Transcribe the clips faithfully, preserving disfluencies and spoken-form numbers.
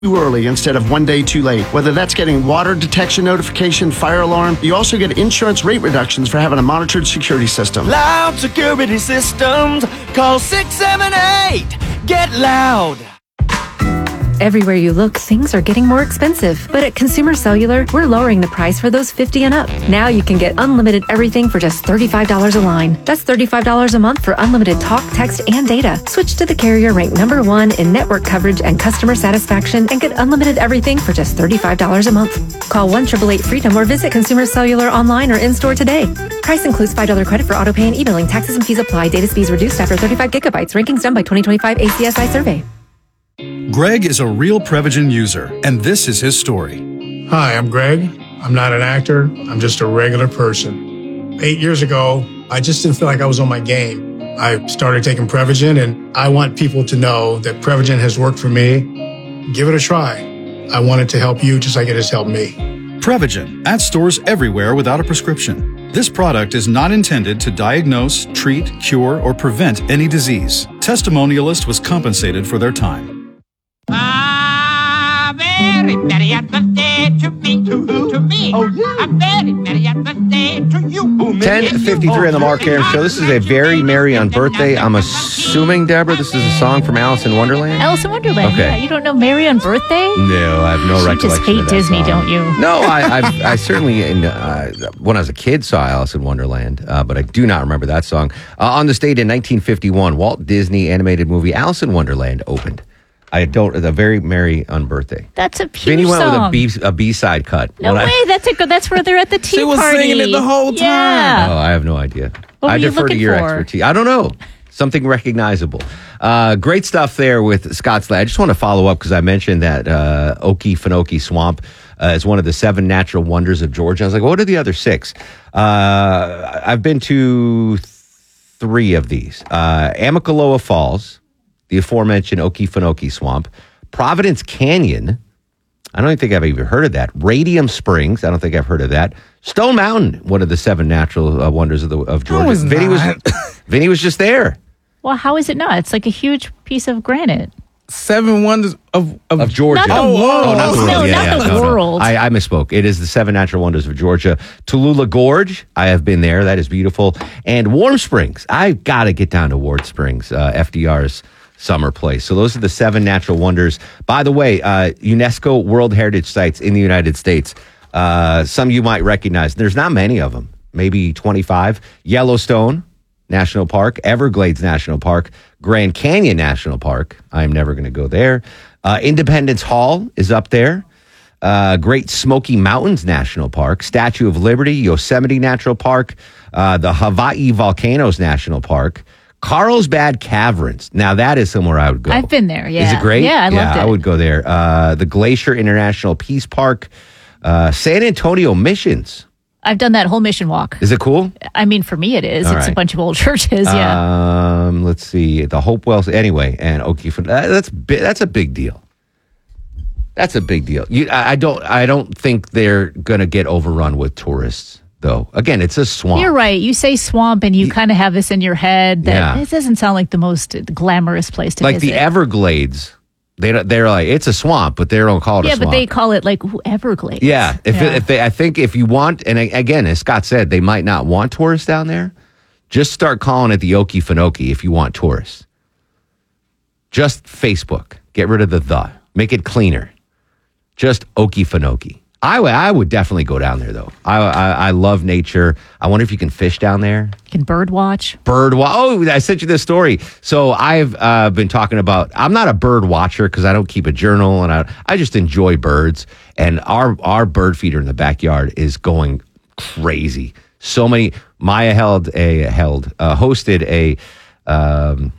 too early instead of one day too late. Whether that's getting water detection notification, fire alarm, you also get insurance rate reductions for having a monitored security system. Loud security systems. Call six seven eight. Get loud. Everywhere you look, things are getting more expensive. But at Consumer Cellular, we're lowering the price for those fifty and up. Now you can get unlimited everything for just thirty-five dollars a line. That's thirty-five dollars a month for unlimited talk, text, and data. Switch to the carrier ranked number one in network coverage and customer satisfaction and get unlimited everything for just thirty-five dollars a month. Call one eight eight eight freedom or visit Consumer Cellular online or in-store today. Price includes five dollars credit for auto pay and e-billing. Taxes and fees apply. Data speeds reduced after thirty-five gigabytes. Rankings done by twenty twenty-five A C S I survey. Greg is a real Prevagen user, and this is his story. Hi, I'm Greg. I'm not an actor. I'm just a regular person. Eight years ago, I just didn't feel like I was on my game. I started taking Prevagen, and I want people to know that Prevagen has worked for me. Give it a try. I want it to help you just like it has helped me. Prevagen, at stores everywhere without a prescription. This product is not intended to diagnose, treat, cure, or prevent any disease. Testimonialist was compensated for their time. Ah, very merry birthday to me, to, to me. Oh, yeah. A very merry birthday to you. ten fifty-three on the Mark Aram Show. This is a very merry on birthday. I'm assuming, Deborah, this is a song from Alice in Wonderland? Alice in Wonderland, okay. Yeah. You don't know Mary on Birthday? No, I have no you recollection just hate of that Disney, song. don't you? No, I, I, I certainly, in, uh, when I was a kid, saw Alice in Wonderland, uh, but I do not remember that song. Uh, on this date in nineteen fifty-one, Walt Disney animated movie Alice in Wonderland opened. I don't. The very merry on birthday. That's a huge Vinny went song. with a B a B side cut. No when way. I, That's a good. That's where they're at the tea She was party. singing it the whole time. Yeah. Oh, I have no idea. What I were you defer to looking your for? expertise. I don't know. Something recognizable. Uh, great stuff there with Scott Slade. I just want to follow up because I mentioned that uh, Okefenokee Swamp uh, is one of the seven natural wonders of Georgia. I was like, what are the other six? Uh, I've been to th- three of these. Uh, Amicaloa Falls, the aforementioned Okefenokee Swamp, Providence Canyon. I don't think I've even heard of that. Radium Springs. I don't think I've heard of that. Stone Mountain, one of the seven natural uh, wonders of the of Georgia. No, it's Vinny was not. Vinny was just there. Well, how is it not? It's like a huge piece of granite. Seven wonders of of, Of Georgia. Not the Oh, world. oh, not the world. No, Yeah, not yeah, the no, no. world. I, I misspoke. It is the seven natural wonders of Georgia. Tallulah Gorge, I have been there. That is beautiful. And Warm Springs. I've got to get down to Warm Springs, uh, F D R's summer place. So those are the seven natural wonders. By the way, uh, UNESCO World Heritage Sites in the United States. Uh, some you might recognize. There's not many of them. Maybe twenty-five. Yellowstone National Park, Everglades National Park, Grand Canyon National Park. I'm never going to go there. Uh, Independence Hall is up there. Uh, Great Smoky Mountains National Park, Statue of Liberty, Yosemite Natural Park, uh, the Hawaii Volcanoes National Park, Carlsbad Caverns. Now that is somewhere I would go. I've been there. Yeah. Is it great? Yeah, I loved yeah, it. I would go there. Uh, the Glacier International Peace Park, uh, San Antonio Missions. I've done that whole mission walk. Is it cool? I mean, for me, it is. All it's right. a bunch of old churches. Yeah. Um, let's see. The Hopewell. Anyway, and Okefenokee. Uh, that's bi- that's a big deal. That's a big deal. You, I, I don't. I don't think they're gonna get overrun with tourists, though. Again, it's a swamp. You're right. You say swamp, and you kind of have this in your head that Yeah. it doesn't sound like the most glamorous place to Like visit. the Everglades. They don't- they're like it's a swamp, but they don't call it yeah, a swamp. but they call it like ooh, Everglades. Yeah, if Yeah. if they, I think if you want, and again, as Scott said, they might not want tourists down there. Just start calling it the Okefenokee if you want tourists. Just Facebook, get rid of the the, make it cleaner. Just Okefenokee. I would I would definitely go down there though. I, I I love nature. I wonder if you can fish down there. You can bird watch. Bird watch. Oh, I sent you this story. So I've uh, been talking about. I'm not a bird watcher because I don't keep a journal, and I I just enjoy birds. And our our bird feeder in the backyard is going crazy. So many. Maya held a held uh, hosted a. Um,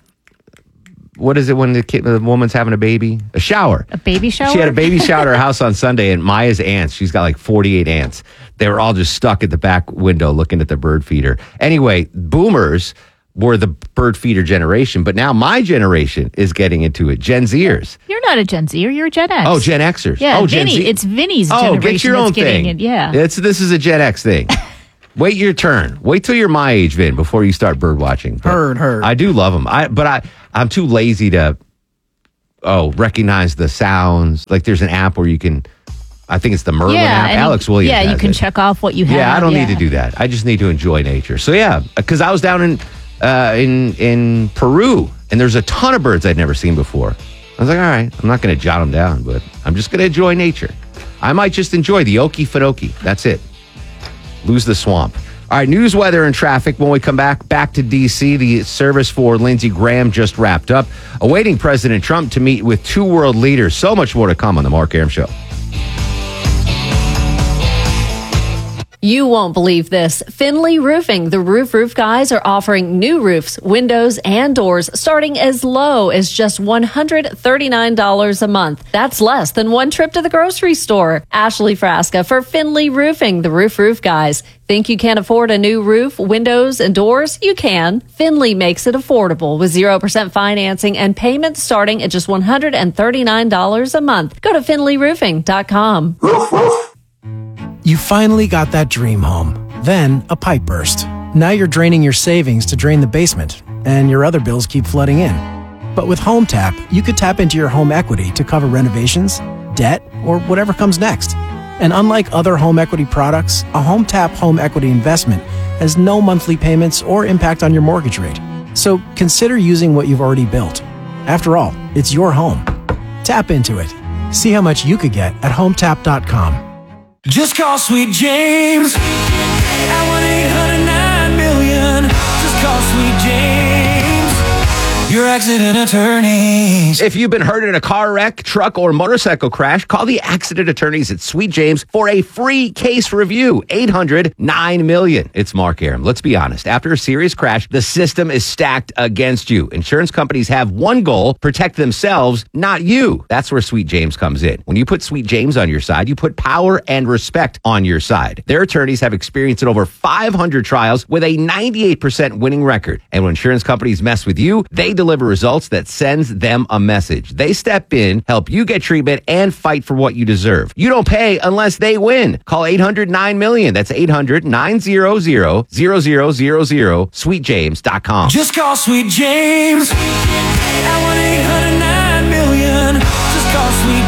what is it when the kid, the woman's having a baby? A shower. A baby shower? She had a baby shower at her house on Sunday, and Maya's aunts, she's got like forty-eight aunts. They were all just stuck at the back window looking at the bird feeder. Anyway, boomers were the bird feeder generation, but now my generation is getting into it. Gen Zers. You're not a Gen Zer. You're a Gen X. Oh, Gen Xers. Yeah, oh, Gen Vinny. Z. It's Vinny's oh, generation get your that's own getting thing. it. Yeah. It's, this is a Gen X thing. Wait your turn. Wait till you're my age, Vin, before you start bird watching. But Heard, heard. I do love them. I, but I, I'm too lazy to oh, recognize the sounds. Like there's an app where you can, I think it's the Merlin Yeah, app. and Alex you- Williams yeah, you has can it. check off what you have. Yeah, I don't yeah. need to do that. I just need to enjoy nature. So yeah, because I was down in uh, in in Peru, and there's a ton of birds I'd never seen before. I was like, all right, I'm not going to jot them down, but I'm just going to enjoy nature. I might just enjoy the Okefenokee. That's it. Lose the swamp. All right, news, weather, and traffic. When we come back, back to D C, the service for Lindsey Graham just wrapped up, awaiting President Trump to meet with two world leaders. So much more to come on The Mark Arum Show. You won't believe this. Finley Roofing, the Roof Roof guys, are offering new roofs, windows, and doors starting as low as just one hundred thirty-nine dollars a month. That's less than one trip to the grocery store. Ashley Frasca for Finley Roofing, the Roof Roof guys. Think you can't afford a new roof, windows, and doors? You can. Finley makes it affordable with zero percent financing and payments starting at just one hundred thirty-nine dollars a month. Go to finley roofing dot com. You finally got that dream home. Then a pipe burst. Now you're draining your savings to drain the basement, and your other bills keep flooding in. But with Home Tap, you could tap into your home equity to cover renovations, debt, or whatever comes next. And unlike other home equity products, a Home Tap home equity investment has no monthly payments or impact on your mortgage rate. So consider using what you've already built. After all, it's your home. Tap into it. See how much you could get at home tap dot com. Just call Sweet James at one eight hundred nine million. Just call Sweet James, your accident attorneys. If you've been hurt in a car wreck, truck, or motorcycle crash, call the accident attorneys at Sweet James for a free case review. eight hundred nine million. It's Mark Arum. Let's be honest. After a serious crash, the system is stacked against you. Insurance companies have one goal: protect themselves, not you. That's where Sweet James comes in. When you put Sweet James on your side, you put power and respect on your side. Their attorneys have experience in over five hundred trials with a ninety-eight percent winning record. And when insurance companies mess with you, they deliver results that sends them a message. They step in, help you get treatment, and fight for what you deserve. You don't pay unless they win. Call eight hundred nine million. That's eight hundred nine hundred zero zero zero zero. sweet james dot com. Just call Sweet James at one eight hundred nine million. Just call Sweet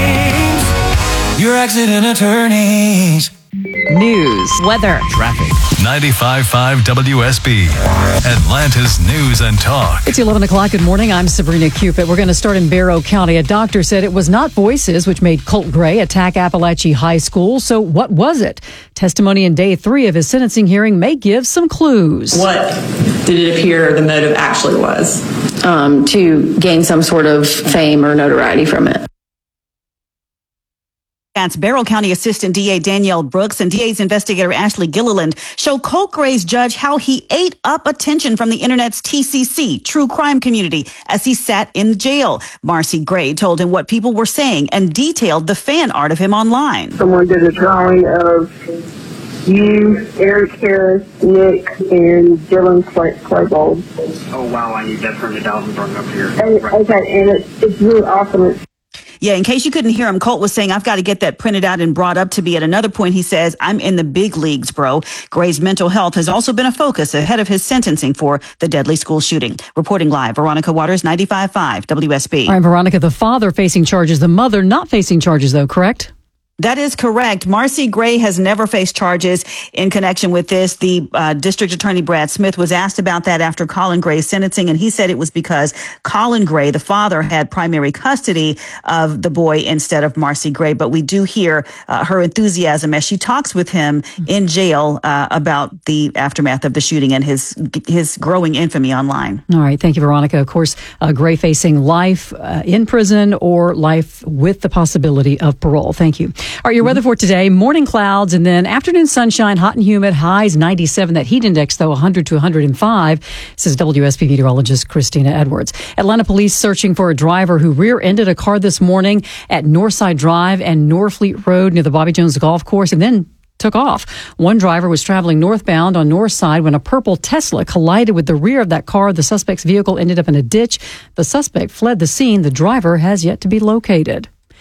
James, your accident attorneys. News, weather, traffic. ninety-five point five W S B, Atlanta's News and Talk. It's eleven o'clock. Good morning. I'm Sabrina Cupid. We're going to start in Barrow County. A doctor said it was not voices which made Colt Gray attack Appalachia High School. So what was it? Testimony in day three of his sentencing hearing may give some clues. What did it appear the motive actually was? Um, to gain some sort of fame or notoriety from it. That's Barrow County Assistant D A Danielle Brooks and D A's investigator Ashley Gilliland show Colt Gray's judge how he ate up attention from the internet's T C C, true crime community, as he sat in jail. Marcy Gray told him what people were saying and detailed the fan art of him online. Someone did a drawing of you, Eric Harris, Nick, and Dylan Claybold. Oh, wow, I need that printed out and brought up here. And, okay, and it's, it's really awesome. It's Yeah, in case you couldn't hear him, Colt was saying, I've got to get that printed out and brought up to me. At another point, he says, I'm in the big leagues, bro. Gray's mental health has also been a focus ahead of his sentencing for the deadly school shooting. Reporting live, Veronica Waters, ninety-five point five W S B. All right, Veronica, the father facing charges, the mother not facing charges, though, correct? That is correct. Marcy Gray has never faced charges in connection with this. The uh, district attorney, Brad Smith, was asked about that after Colin Gray's sentencing, and he said it was because Colin Gray, the father, had primary custody of the boy instead of Marcy Gray. But we do hear uh, her enthusiasm as she talks with him in jail uh, about the aftermath of the shooting and his his growing infamy online. All right. Thank you, Veronica. Of course, uh, Gray facing life uh, in prison or life with the possibility of parole. Thank you. All right, your weather for today, morning clouds and then afternoon sunshine, hot and humid, highs ninety-seven. That heat index, though, one hundred to one hundred five, says W S B meteorologist Christina Edwards. Atlanta police searching for a driver who rear-ended a car this morning at Northside Drive and Norfleet Road near the Bobby Jones Golf Course and then took off. One driver was traveling northbound on North Side when a purple Tesla collided with the rear of that car. The suspect's vehicle ended up in a ditch. The suspect fled the scene. The driver has yet to be located.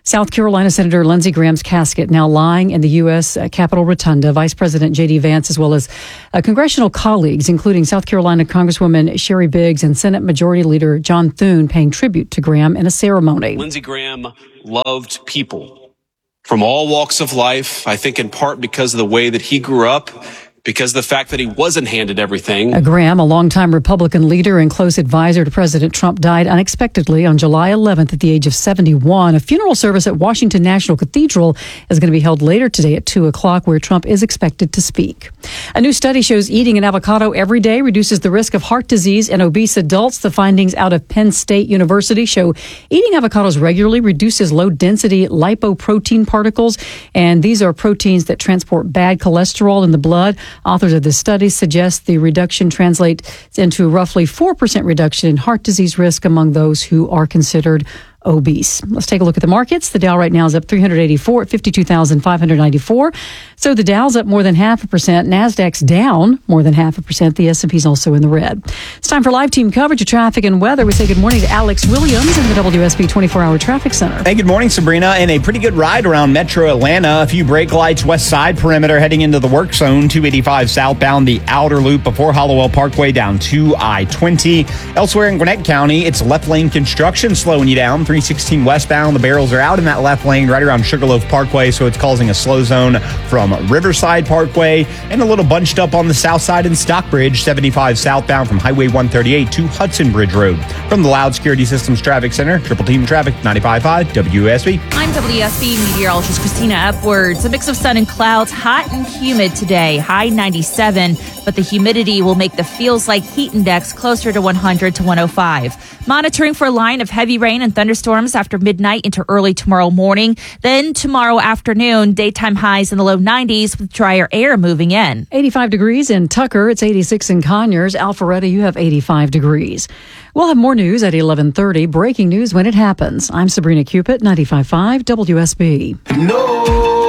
South Carolina Senator Lindsey Graham's casket now lying in the U S. Uh, Capitol Rotunda. Vice President J D. Vance, as well as uh, congressional colleagues, including South Carolina Congresswoman Sherry Biggs and Senate Majority Leader John Thune, paying tribute to Graham in a ceremony. Lindsey Graham loved people from all walks of life, I think in part because of the way that he grew up, because of the fact that he wasn't handed everything. Uh, Graham, a longtime Republican leader and close advisor to President Trump, died unexpectedly on July eleventh at the age of seventy-one. A funeral service at Washington National Cathedral is going to be held later today at two o'clock, where Trump is expected to speak. A new study shows eating an avocado every day reduces the risk of heart disease in obese adults. The findings out of Penn State University show eating avocados regularly reduces low-density lipoprotein particles, and these are proteins that transport bad cholesterol in the blood. Authors of this study suggest the reduction translates into roughly four percent reduction in heart disease risk among those who are considered obese. Let's take a look at the markets. The Dow right now is up three hundred eighty-four at fifty-two thousand five hundred ninety-four. So the Dow's up more than half a percent. NASDAQ's down more than half a percent. The S and P's also in the red. It's time for live team coverage of traffic and weather. We say good morning to Alex Williams in the W S B twenty-four hour Traffic Center. Hey, good morning, Sabrina. And a pretty good ride around Metro Atlanta. A few brake lights west side perimeter heading into the work zone. two eighty-five southbound the outer loop before Hollowell Parkway down to I twenty. Elsewhere in Gwinnett County, it's left lane construction slowing you down. three sixteen westbound. The barrels are out in that left lane right around Sugarloaf Parkway, so it's causing a slow zone from Riverside Parkway and a little bunched up on the south side in Stockbridge. seventy-five southbound from Highway one thirty-eight to Hudson Bridge Road. From the Loud Security Systems Traffic Center, Triple Team Traffic, ninety-five point five W S B. I'm W S B meteorologist Christina Upwards. A mix of sun and clouds, hot and humid today. High ninety-seven, but the humidity will make the feels like heat index closer to one hundred to one oh five. Monitoring for a line of heavy rain and thunderstorms after midnight into early tomorrow morning. Then tomorrow afternoon, daytime highs in the low nineties with drier air moving in. eighty-five degrees in Tucker. It's eighty-six in Conyers. Alpharetta, you have eighty-five degrees. We'll have more news at eleven thirty. Breaking news when it happens. I'm Sabrina Cupid, ninety-five point five W S B. No,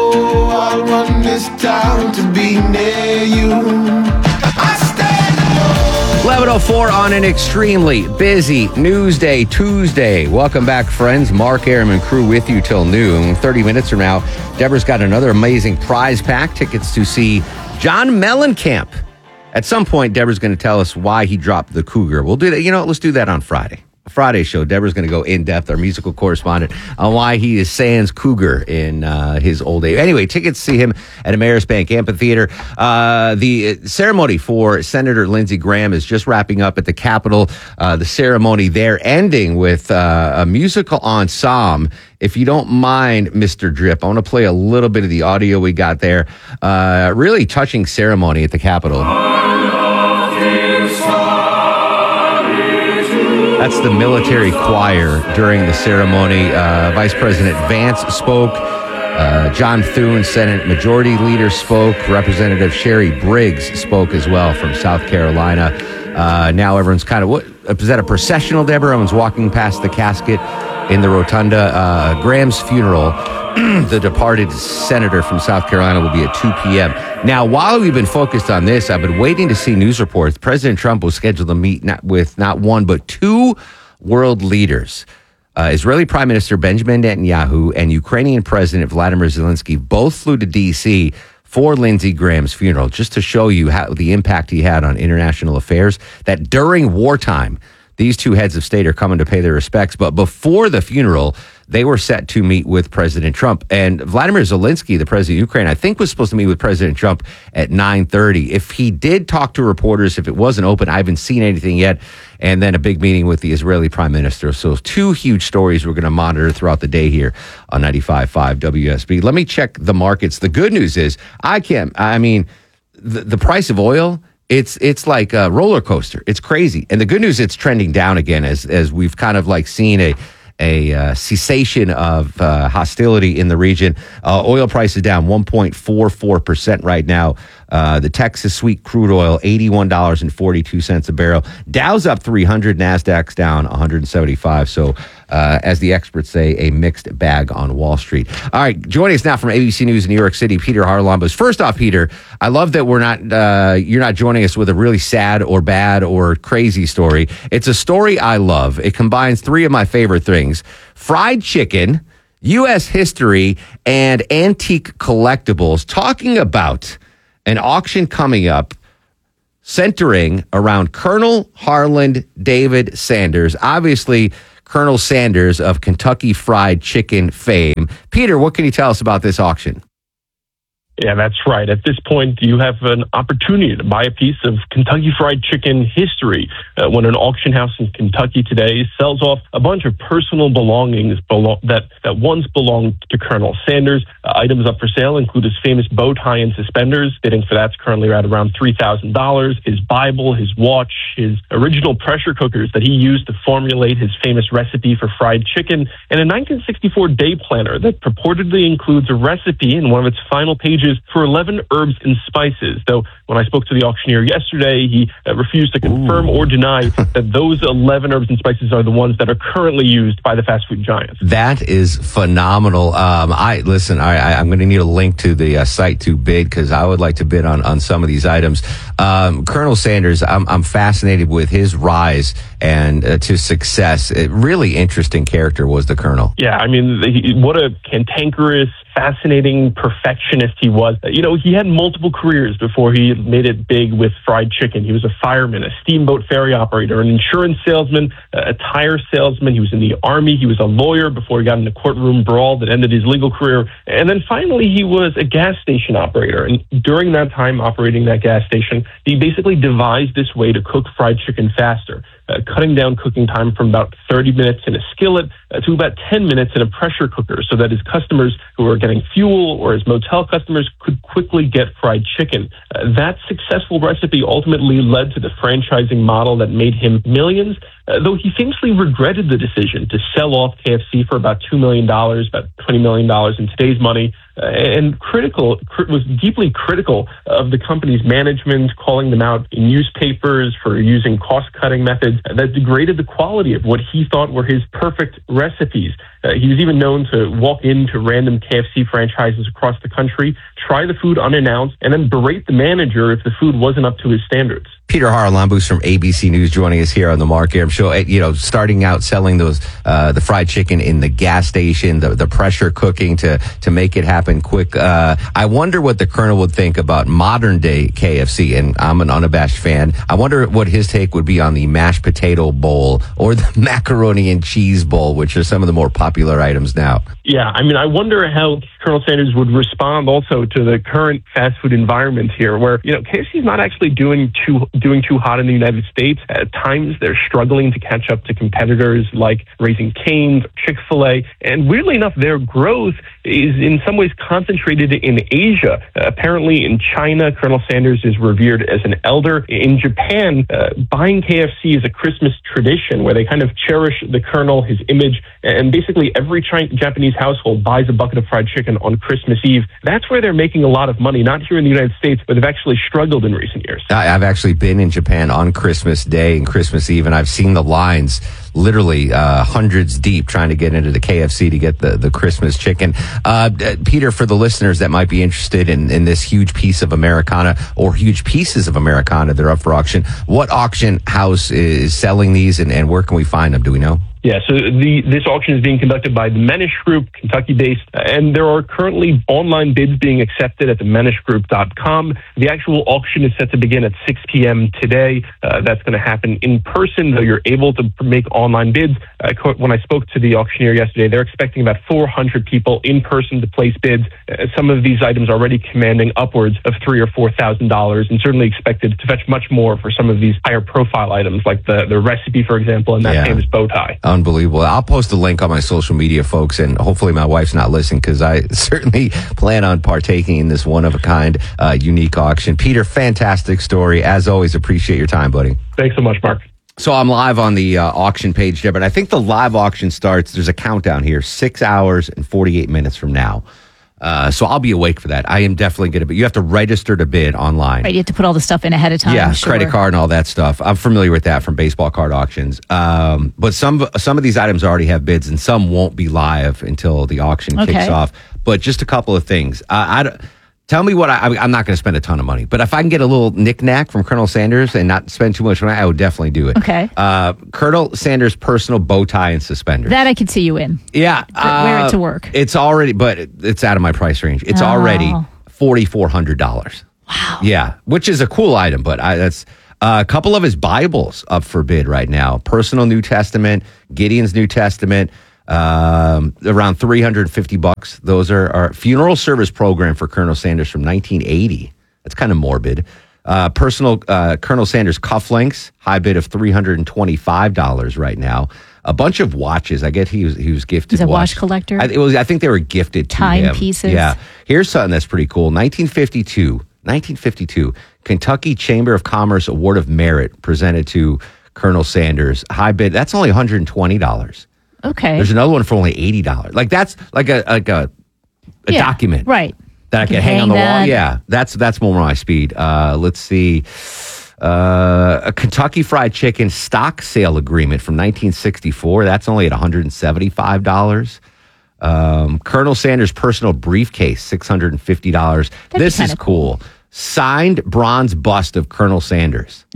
I run this town to be near you. eleven oh four on an extremely busy News Day Tuesday. Welcome back, friends. Mark Airman crew with you till noon. thirty minutes from now, Deborah's got another amazing prize pack. Tickets to see John Mellencamp. At some point, Deborah's going to tell us why he dropped the Cougar. We'll do that. You know what? Let's do that on Friday. Friday show, Deborah's going to go in depth, our musical correspondent, on why he is sans Cougar in uh, his old age. Anyway, tickets to see him at Ameris Bank Amphitheater. Uh, the ceremony for Senator Lindsey Graham is just wrapping up at the Capitol. Uh, the ceremony there ending with uh, a musical ensemble. If you don't mind, Mister Drip, I want to play a little bit of the audio we got there. Uh, really touching ceremony at the Capitol. That's the military choir during the ceremony. Uh, Vice President Vance spoke. Uh, John Thune, Senate Majority Leader, spoke. Representative Sherry Briggs spoke as well from South Carolina. Uh, now everyone's kind of, what is that, a processional, Deborah? Everyone's walking past the casket in the rotunda. Uh, Graham's funeral, the departed senator from South Carolina, will be at two p.m. Now, while we've been focused on this, I've been waiting to see news reports. President Trump was scheduled to meet not with not one, but two world leaders. Uh, Israeli Prime Minister Benjamin Netanyahu and Ukrainian President Vladimir Zelensky both flew to D C for Lindsey Graham's funeral, just to show you how the impact he had on international affairs, that during wartime, these two heads of state are coming to pay their respects. But before the funeral, they were set to meet with President Trump. And Vladimir Zelensky, the president of Ukraine, I think was supposed to meet with President Trump at nine thirty. If he did talk to reporters, if it wasn't open, I haven't seen anything yet. And then a big meeting with the Israeli prime minister. So two huge stories we're going to monitor throughout the day here on ninety-five point five W S B. Let me check the markets. The good news is I can't, I mean, the, the price of oil, It's it's like a roller coaster. It's crazy. And the good news, it's trending down again as as we've kind of like seen a a uh, cessation of uh, hostility in the region. Uh, oil price is down one point four four percent right now. Uh, the Texas sweet crude oil, eighty-one dollars and forty-two cents a barrel. Dow's up three hundred, NASDAQ's down one hundred seventy-five. So uh, as the experts say, a mixed bag on Wall Street. All right, joining us now from A B C News in New York City, Peter Harlambos. First off, Peter, I love that we're not uh, you're not joining us with a really sad or bad or crazy story. It's a story I love. It combines three of my favorite things: fried chicken, U S history and antique collectibles, talking about an auction coming up centering around Colonel Harland David Sanders. Obviously, Colonel Sanders of Kentucky Fried Chicken fame. Peter, what can you tell us about this auction? Yeah, that's right. At this point, you have an opportunity to buy a piece of Kentucky Fried Chicken history uh, when an auction house in Kentucky today sells off a bunch of personal belongings belo- that, that once belonged to Colonel Sanders. Uh, items up for sale include his famous bow tie and suspenders. Bidding for that's currently at around three thousand dollars. His Bible, his watch, his original pressure cookers that he used to formulate his famous recipe for fried chicken, and a nineteen sixty-four day planner that purportedly includes a recipe in one of its final pages for eleven herbs and spices. Though when I spoke to the auctioneer yesterday, he uh, refused to confirm Ooh. or deny that those eleven herbs and spices are the ones that are currently used by the fast food giants. That is phenomenal. Um, I listen. I, I, I'm going to need a link to the uh, site to bid because I would like to bid on on some of these items. Um, Colonel Sanders, I'm, I'm fascinated with his rise and uh, to success. A really interesting character was the Colonel. Yeah, I mean, he, what a cantankerous, fascinating perfectionist he was. You know, he had multiple careers before he made it big with fried chicken. He was a fireman, a steamboat ferry operator, an insurance salesman, a tire salesman. He was in the Army. He was a lawyer before he got in a courtroom brawl that ended his legal career. And then finally, he was a gas station operator. And during that time operating that gas station, he basically devised this way to cook fried chicken faster. Uh, cutting down cooking time from about thirty minutes in a skillet uh, to about ten minutes in a pressure cooker so that his customers who were getting fuel or his motel customers could quickly get fried chicken. Uh, that successful recipe ultimately led to the franchising model that made him millions, uh, though he famously regretted the decision to sell off K F C for about two million dollars, about twenty million dollars in today's money. Uh, and critical cr- was deeply critical of the company's management, calling them out in newspapers for using cost-cutting methods that degraded the quality of what he thought were his perfect recipes. Uh, he was even known to walk into random K F C franchises across the country, try the food unannounced, and then berate the manager if the food wasn't up to his standards. Peter Haralambous from A B C News joining us here on the Mark Arum Show. You know, starting out selling those uh, the fried chicken in the gas station, the, the pressure cooking to to make it happen quick. Uh, I wonder what the Colonel would think about modern day K F C, and I'm an unabashed fan. I wonder what his take would be on the mashed potato bowl or the macaroni and cheese bowl, which are some of the more popular items now. Yeah, I mean, I wonder how Colonel Sanders would respond also to the current fast food environment here, where, you know, K F C is not actually doing too doing too hot in the United States. At times, they're struggling to catch up to competitors like Raising Cane's, Chick-fil-A, and weirdly enough, their growth is in some ways concentrated in Asia. Uh, apparently, in China, Colonel Sanders is revered as an elder. In Japan, uh, buying K F C is a Christmas tradition where they kind of cherish the Colonel, his image, and basically every Chinese, Japanese household buys a bucket of fried chicken on Christmas Eve. That's where they're making a lot of money, not here in the United States, but they've actually struggled in recent years. I've actually been in Japan on Christmas Day and Christmas Eve, and I've seen the lines literally uh, hundreds deep trying to get into the K F C to get the, the Christmas chicken. Uh, Peter, for the listeners that might be interested in, in this huge piece of Americana or huge pieces of Americana that are up for auction, what auction house is selling these and, and where can we find them? Do we know? Yeah, so the this auction is being conducted by the Menish Group, Kentucky-based, and there are currently online bids being accepted at the menish group dot com. The actual auction is set to begin at six p.m. today. Uh, that's going to happen in person, though you're able to make online bids. Uh, when I spoke to the auctioneer yesterday, they're expecting about four hundred people in person to place bids. Uh, some of these items already commanding upwards of three or four thousand dollars, and certainly expected to fetch much more for some of these higher profile items, like the the recipe, for example, and that Yeah. famous bow tie. Unbelievable. I'll post a link on my social media, folks, and hopefully my wife's not listening because I certainly plan on partaking in this one-of-a-kind, uh, unique auction. Peter, fantastic story. As always, appreciate your time, buddy. Thanks so much, Mark. So I'm live on the uh, auction page there, but I think the live auction starts, there's a countdown here, six hours and forty-eight minutes from now. Uh, so I'll be awake for that. I am definitely going to be. You have to register to bid online. Right, you have to put all the stuff in ahead of time. Yeah, sure. credit card and all that stuff. I'm familiar with that from baseball card auctions. Um, but some some of these items already have bids, and some won't be live until the auction Okay. kicks off. But just a couple of things. Uh, I, Tell me what I, I I'm not going to spend a ton of money, but if I can get a little knick-knack from Colonel Sanders and not spend too much money, I would definitely do it. Okay. Uh, Colonel Sanders' personal bow tie and suspenders. That I could see you in. Yeah. Wear uh, it to work. It's already, but it's out of my price range. It's Oh. already four thousand four hundred dollars. Wow. Yeah, which is a cool item, but I, that's uh, a couple of his Bibles up for bid right now. Personal New Testament, Gideon's New Testament. Um, around three hundred fifty bucks. Those are our funeral service program for Colonel Sanders from nineteen eighty. That's kind of morbid. Uh, personal uh, Colonel Sanders cufflinks, high bid of three hundred twenty-five dollars right now. A bunch of watches. I get he was he was gifted. He's a watch watch collector? I, it was. I think they were gifted to him. Timepieces? Yeah. Here's something that's pretty cool. nineteen fifty-two. nineteen fifty-two. Kentucky Chamber of Commerce Award of Merit presented to Colonel Sanders. High bid. That's only one hundred twenty dollars. Okay. There's another one for only eighty dollars. Like that's like a like a, a Yeah, document. Right. That I You can can hang, on hang the wall. that. Yeah. That's that's more my speed. Uh, let's see. Uh, a Kentucky Fried Chicken stock sale agreement from nineteen sixty-four. That's only at one hundred seventy-five dollars. Um, Colonel Sanders' personal briefcase, six hundred fifty dollars. That'd be This is kinda cool. Signed bronze bust of Colonel Sanders.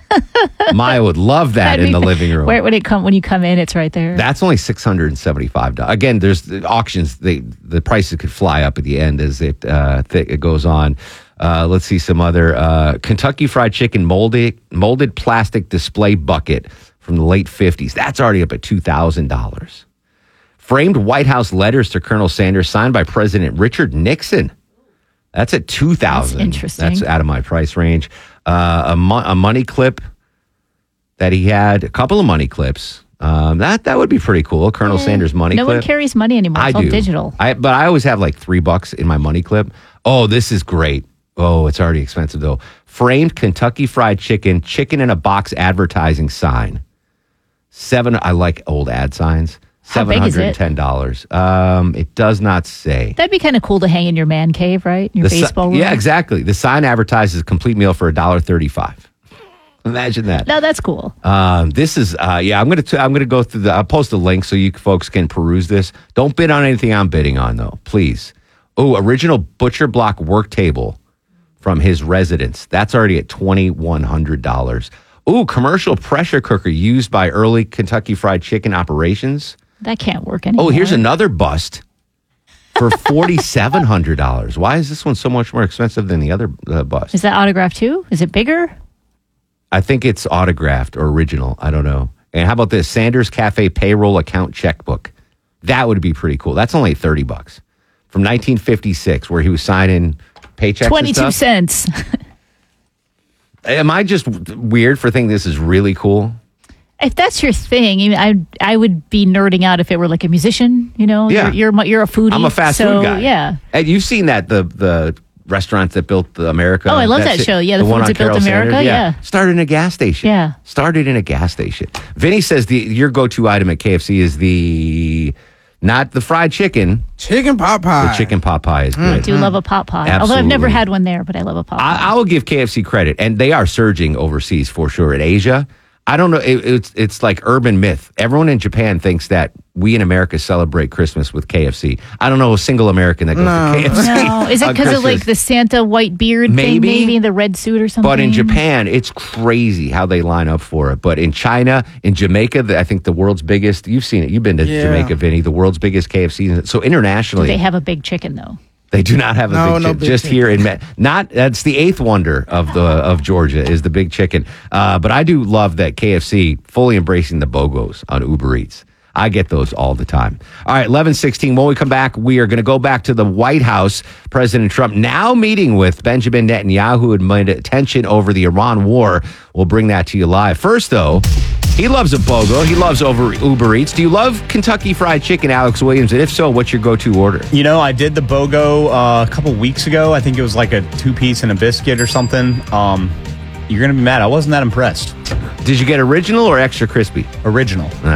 Maya would love that That'd in be- the living room. Where when it come when you come in, it's right there. That's only six hundred seventy-five dollars. Again, there's the auctions. They, the prices could fly up at the end as it, uh, th- it goes on. Uh, let's see some other uh, Kentucky Fried Chicken molded molded plastic display bucket from the late fifties. That's already up at two thousand dollars. Framed White House letters to Colonel Sanders signed by President Richard Nixon. That's at two thousand dollars. That's interesting. That's out of my price range. Uh, a, mo- a money clip that he had, a couple of money clips. Um, that that would be pretty cool. Colonel Sanders money no clip. one carries money anymore. I It's all do. digital. I but I always have like three bucks in my money clip. Oh, this is great. Oh, it's already expensive though. Framed Kentucky Fried Chicken, chicken in a box advertising sign. Seven. I like old ad signs. How Seven big is hundred it? and ten dollars. Um, it does not say. That'd be kind of cool to hang in your man cave, right? Your The si- baseball room. yeah, exactly. The sign advertises a complete meal for a dollar thirty-five. Imagine that. No, that's cool. Um, this is uh, yeah. I'm gonna t- I'm gonna go through the. I'll post a link so you folks can peruse this. Don't bid on anything I'm bidding on though, please. Oh, original butcher block work table from his residence. That's already at twenty-one hundred dollars. Ooh, commercial pressure cooker used by early Kentucky Fried Chicken operations. That can't work anymore. Oh, here's another bust for forty-seven hundred dollars. Why is this one so much more expensive than the other uh, bust? Is that autographed too? Is it bigger? I think it's autographed or original. I don't know. And how about this? Sanders Cafe payroll account checkbook. That would be pretty cool. That's only thirty bucks from nineteen fifty-six, where he was signing paychecks. Twenty-two and stuff. cents. Am I just weird for thinking this is really cool? If that's your thing, I mean, I I would be nerding out if it were like a musician. You know, Yeah. you're you're, you're a foodie. I'm a fast so, food guy. Yeah. And you've seen that the the restaurants that built the America. Oh, I love that That's it. show. Yeah, the one Foods on That Built Carol America, Sanders. yeah. Started in a gas station. Yeah. Started in a gas station. Vinny says the your go-to item at K F C is the not the fried chicken. Chicken pot pie. The chicken pot pie is I good. do love a pot pie. Although I've Absolutely. never had one there, but I love a pot pie. I, I will give K F C credit, and they are surging overseas for sure. In Asia, I don't know. It, it's it's like urban myth. Everyone in Japan thinks that we in America celebrate Christmas with K F C. I don't know a single American that goes No. to K F C. No, is it on because of Christmas. like the Santa white beard Maybe. thing? Maybe the red suit or something. But in Japan, it's crazy how they line up for it. But in China, in Jamaica, the, I think the world's biggest. You've seen it. You've been to Yeah. Jamaica, Vinny. The world's biggest K F C. So do internationally, they have a big chicken though? They do not have a No, big no chicken. big Just chicken. here in Ma- not that's the eighth wonder of the of Georgia is the big chicken. Uh, but I do love that K F C fully embracing the BOGOs on Uber Eats. I get those all the time. All right, eleven sixteen. When we come back, we are going to go back to the White House. President Trump now meeting with Benjamin Netanyahu amid attention over the Iran war. We'll bring that to you live. First, though, he loves a BOGO. He loves over Uber Eats. Do you love Kentucky Fried Chicken, Alex Williams? And if so, what's your go-to order? You know, I did the BOGO uh, a couple weeks ago. I think it was like a two-piece and a biscuit or something. Um, you're going to be mad. I wasn't that impressed. Did you get original or extra crispy? Original. All right.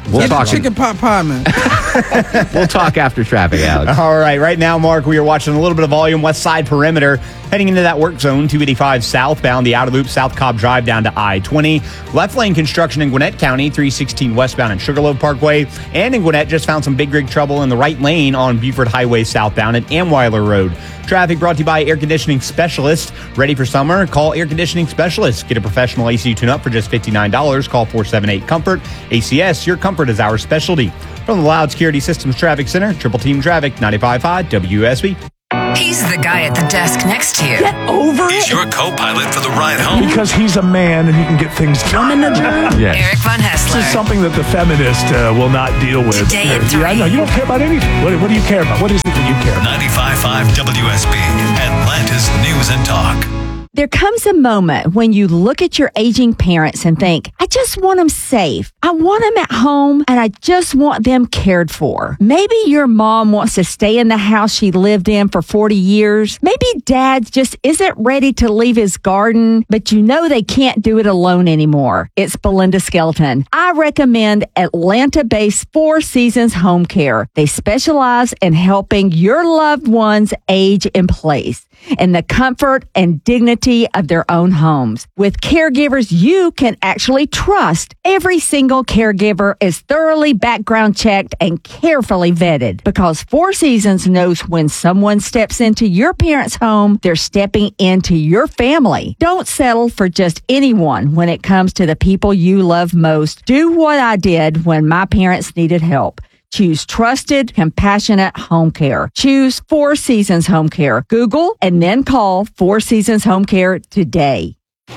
We'll Get talk. the chicken pot pie, man. We'll talk after traffic, Alex. All right, right now, Mark, we are watching a little bit of volume west side perimeter. Heading into that work zone, two eighty-five southbound, the outer loop, South Cobb Drive down to I twenty. Left lane construction in Gwinnett County, three sixteen westbound and Sugarloaf Parkway. And in Gwinnett, just found some big rig trouble in the right lane on Buford Highway southbound at Amweiler Road. Traffic brought to you by Air Conditioning Specialist. Ready for summer? Call Air Conditioning Specialist. Get a professional A C tune-up for just fifty-nine dollars. Call four seven eight, COMFORT. A C S, your comfort is our specialty. From the Loud Security Systems Traffic Center, Triple Team Traffic, ninety-five point five W S B. He's the guy at the desk next to you. Get over He's it. He's your co-pilot for the ride home. Because he's a man and he can get things done. Yes. Eric Von Hessler. This is something that the feminist uh, will not deal with. Today at three. Yeah, I know. You don't care about anything. What, what do you care about? What is it that you care about? ninety-five point five W S B, Atlanta's News and Talk. There comes a moment when you look at your aging parents and think, I just want them safe. I want them at home and I just want them cared for. Maybe your mom wants to stay in the house she lived in for forty years. Maybe dad just isn't ready to leave his garden, but you know they can't do it alone anymore. It's Belinda Skelton. I recommend Atlanta-based Four Seasons Home Care. They specialize in helping your loved ones age in place in the comfort and dignity of their own homes. With caregivers you can actually trust, every single caregiver is thoroughly background checked and carefully vetted because Four Seasons knows when someone steps into your parents' home, they're stepping into your family. Don't settle for just anyone when it comes to the people you love most. Do what I did when my parents needed help. Choose trusted, compassionate home care. Choose Four Seasons Home Care. Google and then call Four Seasons Home Care today.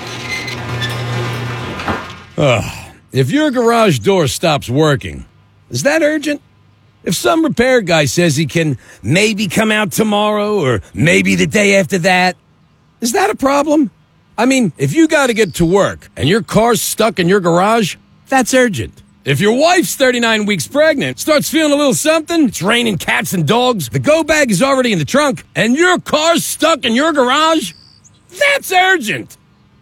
Ugh. If your garage door stops working, is that urgent? If some repair guy says he can maybe come out tomorrow or maybe the day after that, is that a problem? I mean, if you got to get to work and your car's stuck in your garage, that's urgent. If your wife's thirty-nine weeks pregnant, starts feeling a little something, it's raining cats and dogs, the go bag is already in the trunk, and your car's stuck in your garage, that's urgent.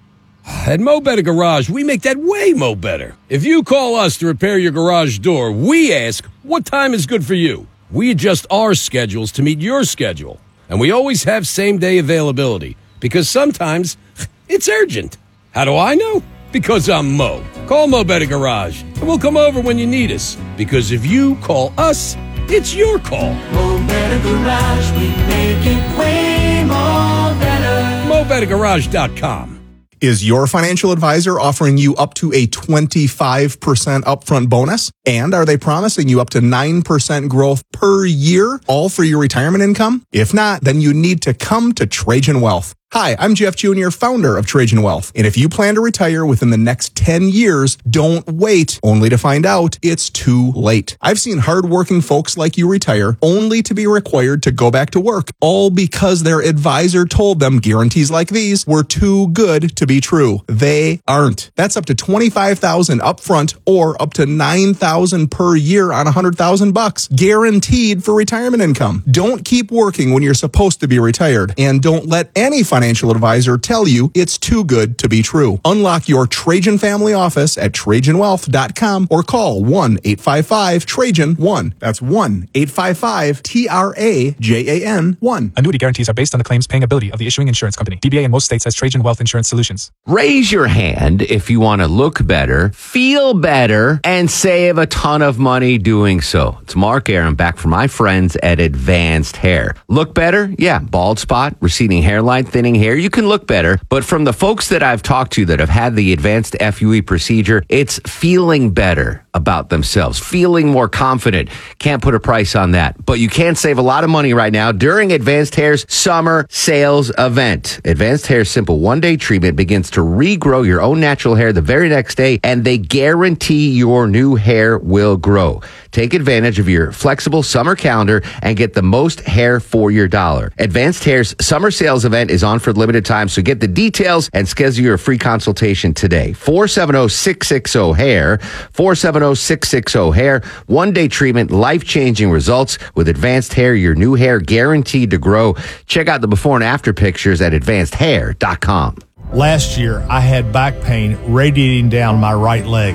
At Mo Better Garage, we make that way mo better. If you call us to repair your garage door, we ask, what time is good for you? We adjust our schedules to meet your schedule. And we always have same-day availability, because sometimes it's urgent. How do I know? Because I'm Mo. Call Mo Better Garage, and we'll come over when you need us. Because if you call us, it's your call. Mo Better Garage, we make it way more better. Mo Better Garage dot com. Is your financial advisor offering you up to a twenty-five percent upfront bonus? And are they promising you up to nine percent growth per year, all for your retirement income? If not, then you need to come to Trajan Wealth. Hi, I'm Jeff Junior, founder of Trajan Wealth. And if you plan to retire within the next ten years, don't wait only to find out it's too late. I've seen hardworking folks like you retire only to be required to go back to work, all because their advisor told them guarantees like these were too good to be true. They aren't. That's up to twenty-five thousand dollars upfront or up to nine thousand dollars per year on one hundred thousand bucks, guaranteed for retirement income. Don't keep working when you're supposed to be retired, and don't let any financial financial advisor tell you it's too good to be true. Unlock your Trajan family office at Trajan Wealth dot com or call one eight five five Trajan one. That's one eight five five T R A J A N one. Annuity guarantees are based on the claims paying ability of the issuing insurance company. D B A in most states has Trajan Wealth Insurance Solutions. Raise your hand if you want to look better, feel better, and save a ton of money doing so. It's Mark Aaron back from my friends at Advanced Hair. Look better? Yeah. Bald spot, receding hairline, thinning hair. You can look better. But from the folks that I've talked to that have had the advanced F U E procedure, it's feeling better about themselves, feeling more confident. Can't put a price on that. But you can save a lot of money right now during Advanced Hair's summer sales event. Advanced Hair's simple one-day treatment begins to regrow your own natural hair the very next day, and they guarantee your new hair will grow. Take advantage of your flexible summer calendar and get the most hair for your dollar. Advanced Hair's summer sales event is on for limited time, so get the details and schedule your free consultation today. four seven zero, six six zero, hair, four seven zero, six six zero, hair. One-day treatment, life-changing results with Advanced Hair, your new hair guaranteed to grow. Check out the before and after pictures at advanced hair dot com. Last year, I had back pain radiating down my right leg.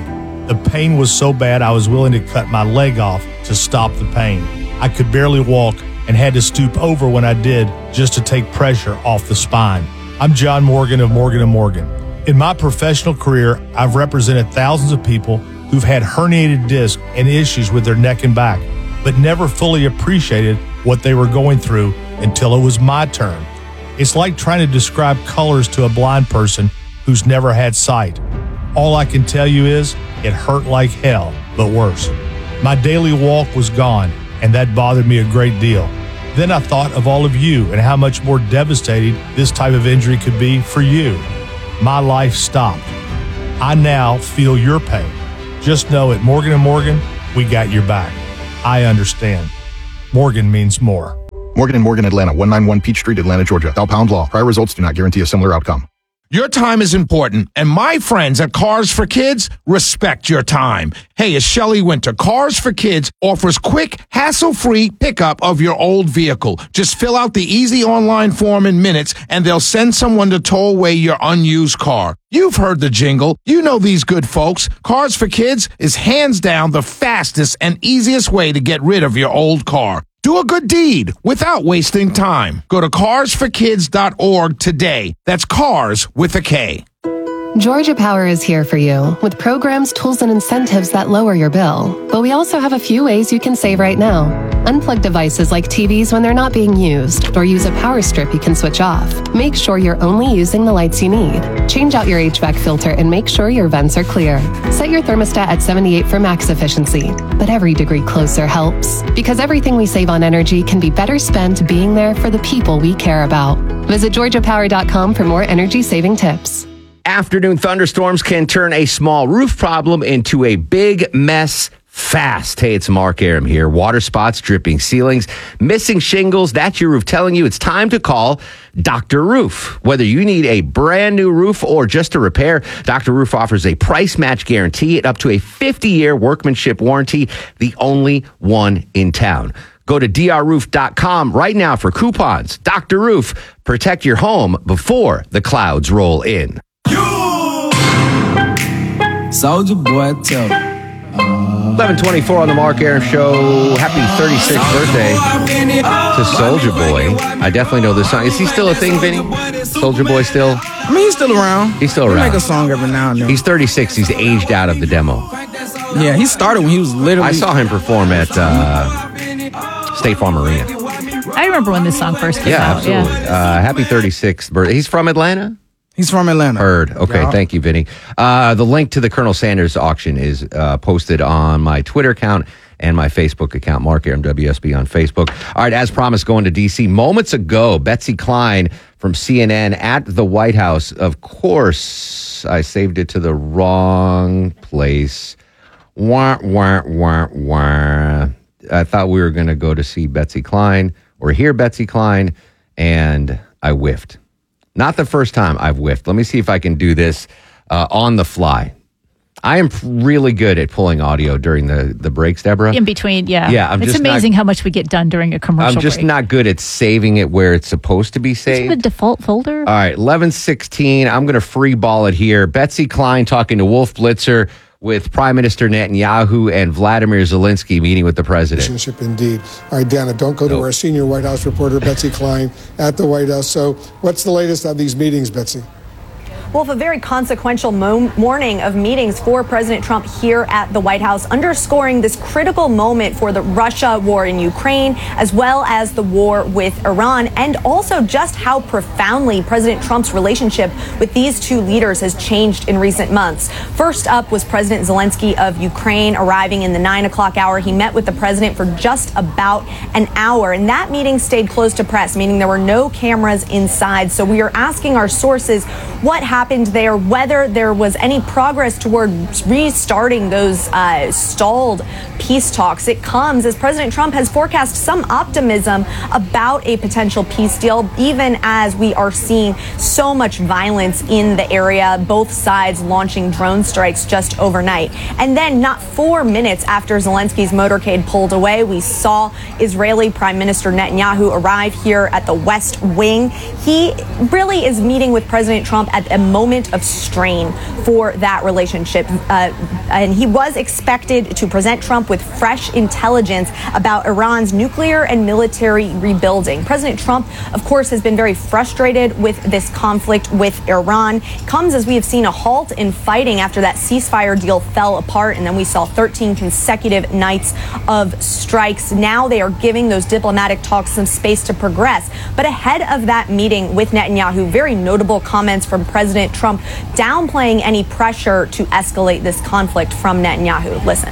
The pain was so bad I was willing to cut my leg off to stop the pain. I could barely walk and had to stoop over when I did just to take pressure off the spine. I'm John Morgan of Morgan and Morgan. In my professional career, I've represented thousands of people who've had herniated discs and issues with their neck and back, but never fully appreciated what they were going through until it was my turn. It's like trying to describe colors to a blind person who's never had sight. All I can tell you is it hurt like hell, but worse. My daily walk was gone, and that bothered me a great deal. Then I thought of all of you and how much more devastating this type of injury could be for you. My life stopped. I now feel your pain. Just know at Morgan and Morgan, we got your back. I understand. Morgan means more. Morgan and Morgan, Atlanta, one ninety-one Peach Street, Atlanta, Georgia. Bell Pound Law. Prior results do not guarantee a similar outcome. Your time is important, and my friends at Cars for Kids respect your time. Hey, it's Shelley Winter. Cars for Kids offers quick, hassle-free pickup of your old vehicle. Just fill out the easy online form in minutes, and they'll send someone to tow away your unused car. You've heard the jingle. You know these good folks. Cars for Kids is hands down the fastest and easiest way to get rid of your old car. Do a good deed without wasting time. Go to cars for kids dot org today. That's cars with a K. Georgia Power is here for you with programs, tools, and incentives that lower your bill. But we also have a few ways you can save right now. Unplug devices like T Vs when they're not being used, or use a power strip you can switch off. Make sure you're only using the lights you need. Change out your H V A C filter and make sure your vents are clear. Set your thermostat at seventy-eight for max efficiency. But every degree closer helps, because everything we save on energy can be better spent being there for the people we care about. Visit georgia power dot com for more energy saving tips. Afternoon thunderstorms can turn a small roof problem into a big mess fast. Hey, it's Mark Aram here. Water spots, dripping ceilings, missing shingles. That's your roof telling you it's time to call Doctor Roof. Whether you need a brand new roof or just a repair, Doctor Roof offers a price match guarantee and up to a fifty-year workmanship warranty, the only one in town. Go to d r roof dot com right now for coupons. Doctor Roof, protect your home before the clouds roll in. Soldier Boy, tell me. eleven twenty-four on the Mark Aram Show. Happy thirty-sixth birthday to Soldier Boy. I definitely know this song. Is he still a thing, Vinny? Soldier Boy still? I mean, he's still around. He's still he around. Make a song every now and then. He's thirty-six. He's aged out of the demo. Yeah, he started when he was literally. I saw him perform at uh, State Farm Arena. I remember when this song first came Yeah, out. absolutely. Yeah. Uh, happy thirty-sixth birthday. He's from Atlanta? He's from Atlanta. Heard. Okay, Yeah. thank you, Vinny. Uh, the link to the Colonel Sanders auction is uh, posted on my Twitter account and my Facebook account, Mark Aram W S B on Facebook. All right, as promised, going to D C. Moments ago, Betsy Klein from C N N at the White House. Of course, I saved it to the wrong place. Wah, wah, wah, wah. I thought we were going to go to see Betsy Klein or hear Betsy Klein, and I whiffed. Not the first time I've whiffed. Let me see if I can do this uh, on the fly. I am really good at pulling audio during the, the breaks, Deborah. In between, yeah. Yeah, I'm it's just amazing not- how much we get done during a commercial I'm just break. not good at saving it where it's supposed to be Is it saved. the default folder? All right, eleven sixteen. I'm going to free ball it here. Betsy Klein talking to Wolf Blitzer with Prime Minister Netanyahu and Vladimir Zelensky meeting with the president. Relationship indeed. All right, Dana, don't go to Nope. our senior White House reporter, Betsy Klein, at the White House. So what's the latest on these meetings, Betsy? Wolf, a very consequential mo- morning of meetings for President Trump here at the White House, underscoring this critical moment for the Russia war in Ukraine, as well as the war with Iran, and also just how profoundly President Trump's relationship with these two leaders has changed in recent months. First up was President Zelensky of Ukraine, arriving in the nine o'clock hour. He met with the president for just about an hour, and that meeting stayed closed to press, meaning there were no cameras inside. So we are asking our sources what happened happened there, whether there was any progress toward restarting those uh, stalled peace talks. It comes as President Trump has forecast some optimism about a potential peace deal, even as we are seeing so much violence in the area, both sides launching drone strikes just overnight. And then not four minutes after Zelensky's motorcade pulled away, we saw Israeli Prime Minister Netanyahu arrive here at the West Wing. He really is meeting with President Trump at a moment of strain for that relationship. Uh, and he was expected to present Trump with fresh intelligence about Iran's nuclear and military rebuilding. President Trump, of course, has been very frustrated with this conflict with Iran. It comes as we have seen a halt in fighting after that ceasefire deal fell apart, and then we saw thirteen consecutive nights of strikes. Now they are giving those diplomatic talks some space to progress. But ahead of that meeting with Netanyahu, very notable comments from President Trump downplaying any pressure to escalate this conflict from Netanyahu. Listen.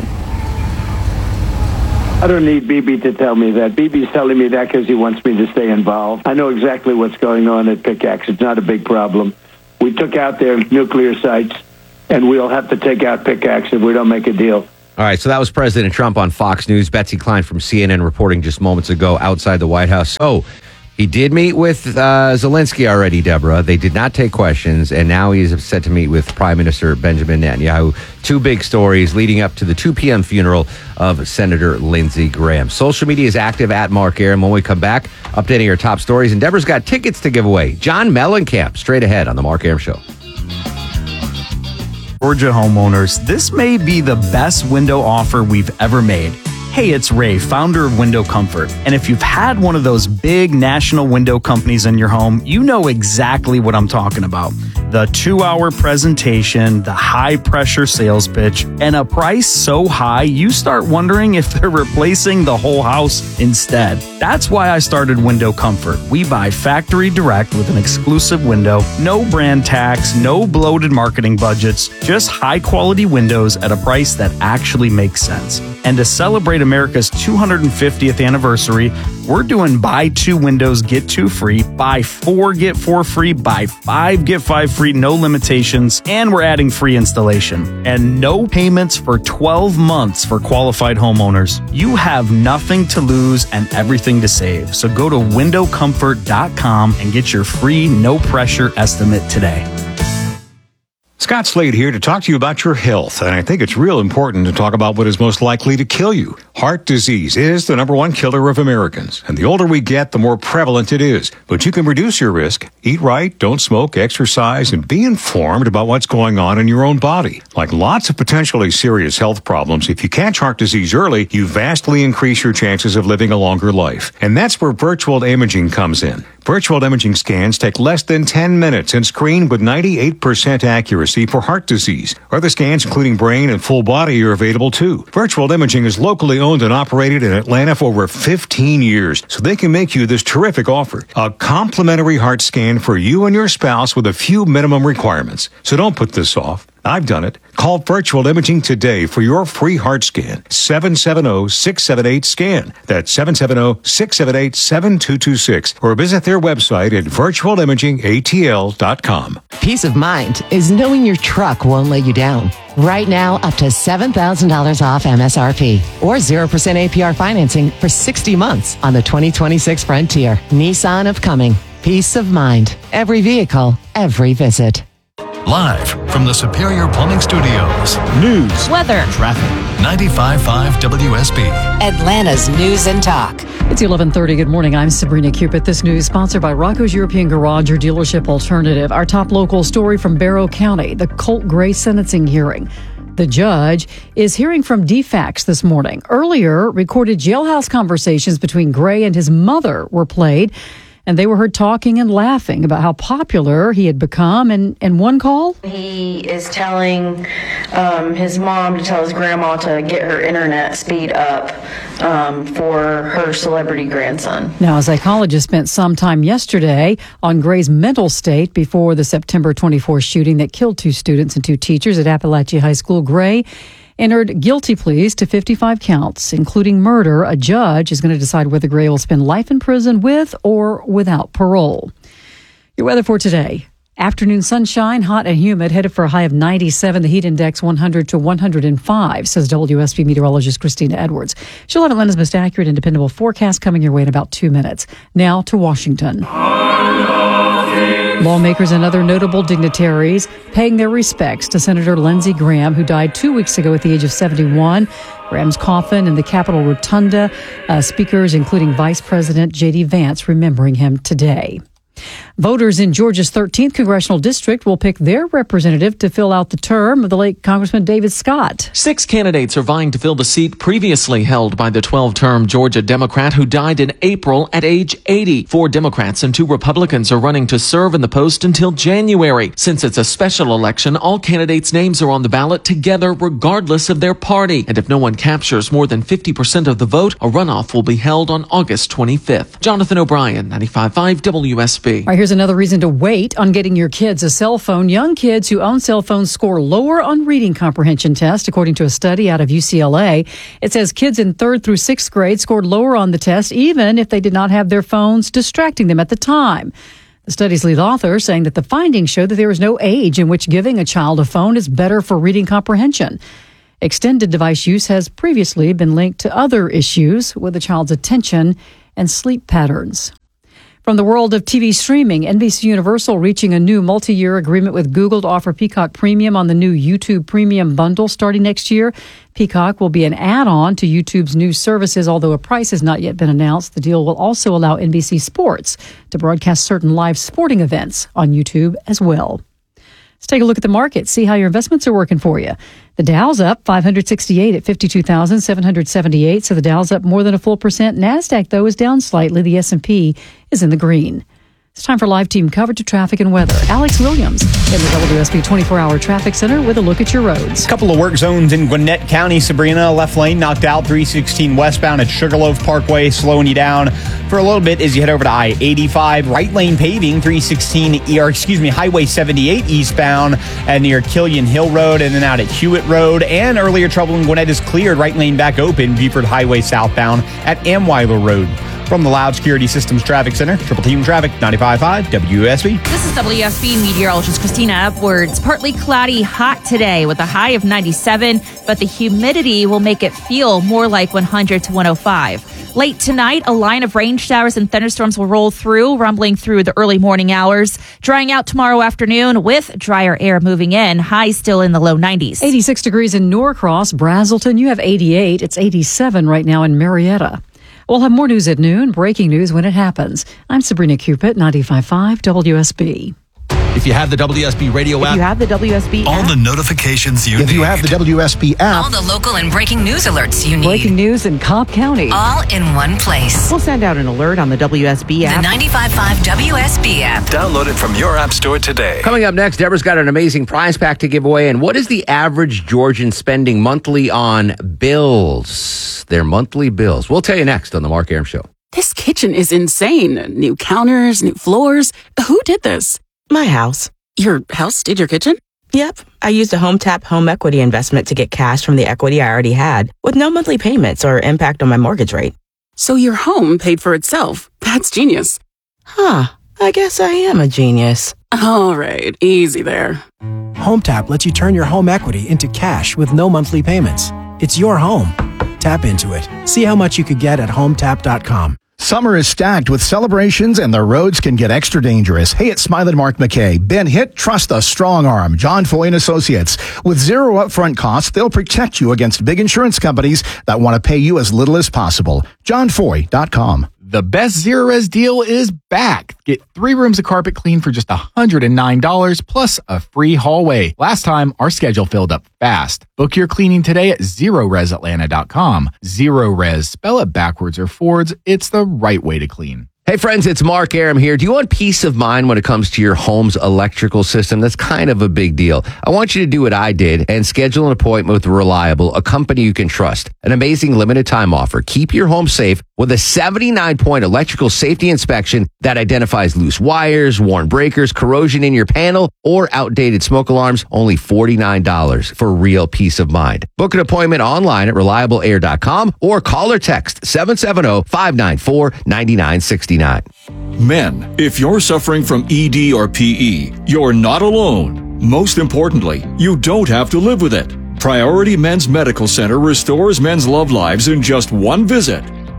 I don't need Bibi to tell me that. Bibi's telling me that because he wants me to stay involved. I know exactly what's going on at Pickaxe. It's not a big problem. We took out their nuclear sites, and we'll have to take out Pickaxe if we don't make a deal. All right, so that was President Trump on Fox News. Betsy Klein from C N N reporting just moments ago outside the White House. Oh, he did meet with uh, Zelensky already, Deborah. They did not take questions, and now he is set to meet with Prime Minister Benjamin Netanyahu. Two big stories leading up to the two p.m. funeral of Senator Lindsey Graham. Social media is active at Mark Arum. When we come back, updating our top stories, and Deborah's got tickets to give away. John Mellencamp, straight ahead on the Mark Arum Show. Georgia homeowners, this may be the best window offer we've ever made. Hey, it's Ray, founder of Window Comfort. And if you've had one of those big national window companies in your home, you know exactly what I'm talking about. The two-hour presentation, the high-pressure sales pitch, and a price so high you start wondering if they're replacing the whole house instead. That's why I started Window Comfort. We buy factory direct with an exclusive window, no brand tax, no bloated marketing budgets, just high-quality windows at a price that actually makes sense. And to celebrate America's two hundred fiftieth anniversary, we're doing buy two windows, get two free, buy four, get four free, buy five, get five free, no limitations, and we're adding free installation. And no payments for twelve months for qualified homeowners. You have nothing to lose and everything to save. So go to window comfort dot com and get your free, no pressure estimate today. Scott Slade here to talk to you about your health, and I think it's real important to talk about what is most likely to kill you. Heart disease is the number one killer of Americans, and the older we get, the more prevalent it is. But you can reduce your risk. Eat right, don't smoke, exercise, and be informed about what's going on in your own body. Like lots of potentially serious health problems, if you catch heart disease early, you vastly increase your chances of living a longer life. And that's where virtual imaging comes in. Virtual imaging scans take less than ten minutes and screen with ninety-eight percent accuracy for heart disease. Other scans, including brain and full body, are available too. Virtual imaging is locally owned and operated in Atlanta for over fifteen years, so they can make you this terrific offer. A complimentary heart scan for you and your spouse with a few minimum requirements. So don't put this off. I've done it. Call Virtual Imaging today for your free heart scan. seven seven zero, six seven eight, SCAN. That's seven seven zero, six seven eight, seven two two six. Or visit their website at virtual imaging a t l dot com. Peace of mind is knowing your truck won't let you down. Right now, up to seven thousand dollars off M S R P or zero percent A P R financing for sixty months on the twenty twenty-six Frontier. Nissan of Coming. Peace of mind. Every vehicle, every visit. Live from the Superior Plumbing Studios. News, weather, traffic. ninety-five point five W S B. Atlanta's News and Talk. It's eleven thirty. Good morning. I'm Sabrina Cupid. This news sponsored by Rocco's European Garage, your dealership alternative. Our top local story from Barrow County, the Colt Gray sentencing hearing. The judge is hearing from D FACS this morning. Earlier, recorded jailhouse conversations between Gray and his mother were played, and they were heard talking and laughing about how popular he had become. And, and one call, he is telling um, his mom to tell his grandma to get her internet speed up um, for her celebrity grandson. Now, a psychologist spent some time yesterday on Gray's mental state before the September twenty-fourth shooting that killed two students and two teachers at Appalachia High School. Gray entered guilty pleas to fifty-five counts, including murder. A judge is going to decide whether Gray will spend life in prison with or without parole. Your weather for today. Afternoon sunshine, hot and humid, headed for a high of ninety-seven. The heat index one hundred to one hundred five, says W S B meteorologist Christina Edwards. She'll have Atlanta's most accurate and dependable forecast coming your way in about two minutes. Now to Washington. Lawmakers and other notable dignitaries paying their respects to Senator Lindsey Graham, who died two weeks ago at the age of seventy-one. Graham's coffin in the Capitol Rotunda. Uh, speakers, including Vice President J D Vance, remembering him today. Voters in Georgia's thirteenth congressional district will pick their representative to fill out the term of the late Congressman David Scott. Six candidates are vying to fill the seat previously held by the twelve-term Georgia Democrat who died in April at age eighty. Four Democrats and two Republicans are running to serve in the post until January. Since it's a special election, all candidates' names are on the ballot together regardless of their party. And if no one captures more than fifty percent of the vote, a runoff will be held on August twenty-fifth. Jonathan O'Brien, ninety-five point five W S B. All right, here's another reason to wait on getting your kids a cell phone. Young kids who own cell phones score lower on reading comprehension tests, according to a study out of U C L A. It says kids in third through sixth grade scored lower on the test, even if they did not have their phones distracting them at the time. The study's lead author saying that the findings show that there is no age in which giving a child a phone is better for reading comprehension. Extended device use has previously been linked to other issues with a child's attention and sleep patterns. From the world of T V streaming, N B C Universal reaching a new multi-year agreement with Google to offer Peacock Premium on the new YouTube Premium bundle starting next year. Peacock will be an add-on to YouTube's new services, although a price has not yet been announced. The deal will also allow N B C Sports to broadcast certain live sporting events on YouTube as well. Let's take a look at the market, see how your investments are working for you. The Dow's up five hundred sixty-eight at fifty-two thousand seven hundred seventy-eight, so the Dow's up more than a full percent. NASDAQ, though, is down slightly. The S and P is in the green. It's time for live team coverage of traffic and weather. Alex Williams in the W S B twenty-four hour Traffic Center with a look at your roads. Couple of work zones in Gwinnett County. Sabrina, left lane knocked out, three sixteen westbound at Sugarloaf Parkway, slowing you down for a little bit as you head over to I eighty-five. Right lane paving, three sixteen, or excuse me, Highway seventy-eight eastbound and near Killian Hill Road, and then out at Hewitt Road. And earlier trouble in Gwinnett is cleared. Right lane back open, Beaufort Highway southbound at Amweiler Road. From the Loud Security Systems Traffic Center, Triple Team Traffic, ninety-five point five W S B. This is W S B meteorologist Christina Upwards. Partly cloudy, hot today with a high of ninety-seven, but the humidity will make it feel more like one hundred to one oh five. Late tonight, a line of rain showers and thunderstorms will roll through, rumbling through the early morning hours. Drying out tomorrow afternoon with drier air moving in. Highs still in the low nineties. eighty-six degrees in Norcross, Brazelton. You have eighty-eight. It's eighty-seven right now in Marietta. We'll have more news at noon, breaking news when it happens. I'm Sabrina Cupid, ninety-five point five W S B. If you have the W S B radio app. If you have the W S B All app. the notifications you If need. you have the W S B app. All the local and breaking news alerts you need. Breaking news in Cobb County. All in one place. We'll send out an alert on the W S B app. The ninety-five point five W S B app. Download it from your app store today. Coming up next, Deborah's got an amazing prize pack to give away. And what is the average Georgian spending monthly on bills? Their monthly bills. We'll tell you next on The Mark Arum Show. This kitchen is insane. New counters, new floors. Who did this? My house. Your house did your kitchen? Yep. I used a HomeTap home equity investment to get cash from the equity I already had with no monthly payments or impact on my mortgage rate. So your home paid for itself. That's genius. Huh. I guess I am a genius. All right. Easy there. HomeTap lets you turn your home equity into cash with no monthly payments. It's your home. Tap into it. See how much you could get at home tap dot com. Summer is stacked with celebrations and the roads can get extra dangerous. Hey, it's Smiley Mark McKay. Been hit? Trust the strong arm. John Foy and Associates. With zero upfront costs, they'll protect you against big insurance companies that want to pay you as little as possible. john foy dot com. The best Zerorez deal is back. Get three rooms of carpet clean for just one hundred nine dollars plus a free hallway. Last time, our schedule filled up fast. Book your cleaning today at zerorez atlanta dot com. Zerorez, spell it backwards or forwards. It's the right way to clean. Hey friends, it's Mark Arum here. Do you want peace of mind when it comes to your home's electrical system? That's kind of a big deal. I want you to do what I did and schedule an appointment with Reliable, a company you can trust. An amazing limited time offer. Keep your home safe with a seventy-nine point electrical safety inspection that identifies loose wires, worn breakers, corrosion in your panel, or outdated smoke alarms. Only forty-nine dollars for real peace of mind. Book an appointment online at reliable air dot com or call or text seven seven zero, five nine four, nine nine six nine. Men, if you're suffering from E D or P E, you're not alone. Most importantly, you don't have to live with it. Priority Men's Medical Center restores men's love lives in just one visit.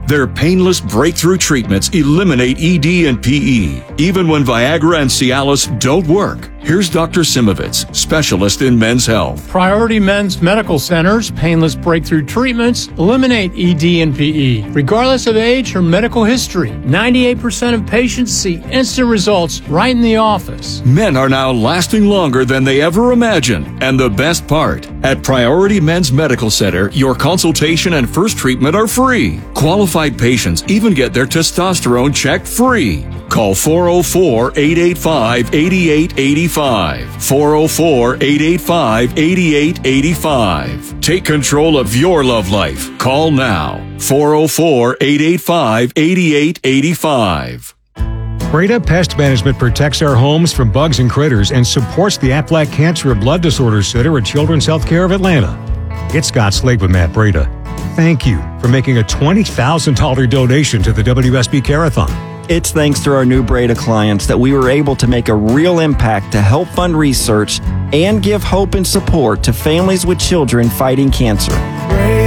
Their painless breakthrough treatments eliminate E D and P E, even when Viagra and Cialis don't work. Here's Doctor Simovitz, specialist in men's health. Priority Men's Medical Center's painless breakthrough treatments eliminate E D and P E, regardless of age or medical history. ninety-eight percent of patients see instant results right in the office. Men are now lasting longer than they ever imagined. And the best part, at Priority Men's Medical Center, your consultation and first treatment are free. Qualified patients even get their testosterone checked free. Call four oh four, eight eight five, eight eight eight five. four oh four, eight eight five, eight eight eight five. Take control of your love life. Call now. four oh four, eight eight five, eight eight eight five. Breda Pest Management protects our homes from bugs and critters and supports the Aflac Cancer and Blood Disorders Center at Children's Healthcare of Atlanta. It's Scott Slade with Matt Breda. Thank you for making a twenty thousand dollars donation to the W S B Care-a-thon. It's thanks to our new Breda clients that we were able to make a real impact to help fund research and give hope and support to families with children fighting cancer.